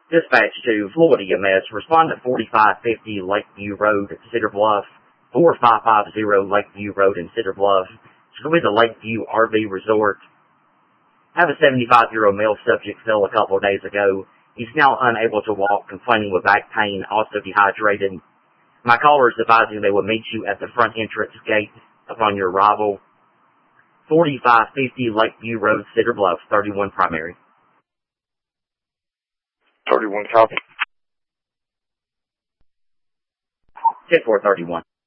Dispatch to Florida EMS. Respond at 4550 Lakeview Road, Cedar Bluff. 4550 Lakeview Road in Cedar Bluff. It's going to be the Lakeview RV Resort. Have a 75-year-old male subject fell a couple of days ago. He's now unable to walk, complaining with back pain, also dehydrated. My caller is advising they will meet you at the front entrance gate upon your arrival. 4550 Lakeview Road, Cedar Bluff, 31 primary. 31 copy. 10-4-31.